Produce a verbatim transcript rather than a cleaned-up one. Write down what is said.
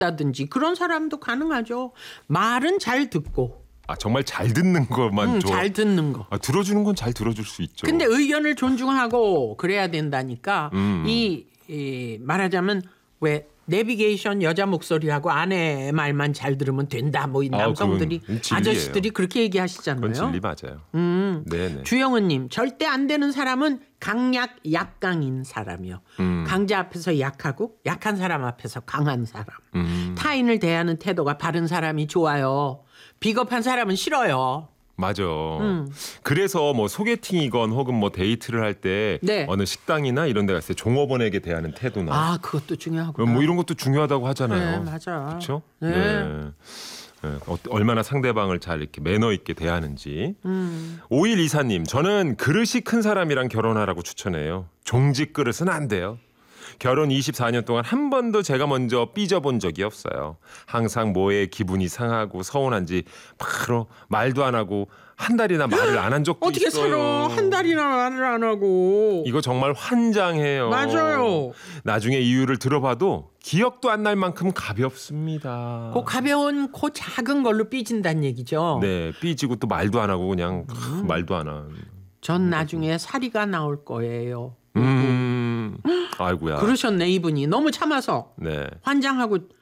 다든지 그런 사람도 가능하죠. 말은 잘 듣고. 아 정말 잘 듣는 것만 음, 좀. 잘 듣는 거. 아, 들어주는 건 잘 들어줄 수 있죠. 근데 의견을 존중하고 그래야 된다니까. 음. 이, 이 말하자면 왜 내비게이션 여자 목소리하고 아내 말만 잘 들으면 된다. 뭐 이 아, 남성들이 그건 진리예요. 아저씨들이 그렇게 얘기하시잖아요. 그건 진리 맞아요. 음. 네네. 주영은님 절대 안 되는 사람은 강약 약강인 사람이요. 음. 강자 앞에서 약하고 약한 사람 앞에서 강한 사람. 음. 타인을 대하는 태도가 바른 사람이 좋아요. 비겁한 사람은 싫어요. 맞아. 음. 그래서 뭐 소개팅이건 혹은 뭐 데이트를 할 때 네. 어느 식당이나 이런 데 갔을 때 종업원에게 대하는 태도나 아 그것도 중요하고. 뭐 이런 것도 중요하다고 하잖아요. 네, 맞아. 그렇죠? 네. 네. 네. 어, 얼마나 상대방을 잘 이렇게 매너 있게 대하는지. 음. 오일이사님, 저는 그릇이 큰 사람이랑 결혼하라고 추천해요. 종직 그릇은 안 돼요. 결혼 이십사 년 동안 한 번도 제가 먼저 삐져본 적이 없어요. 항상 뭐에 기분이 상하고 서운한지 바로 말도 안 하고 한 달이나 말을 안 한 적도 어떻게 있어요. 살아? 한 달이나 말을 안 하고. 이거 정말 환장해요. 맞아요. 나중에 이유를 들어봐도 기억도 안 날 만큼 가볍습니다. 그 가벼운 그 작은 걸로 삐진다는 얘기죠. 네, 삐지고 또 말도 안 하고 그냥 음. 말도 안 한. 전 나중에 사리가 나올 거예요. 음, 아이고야. 그러셨네 이분이 너무 참아서 네. 환장하고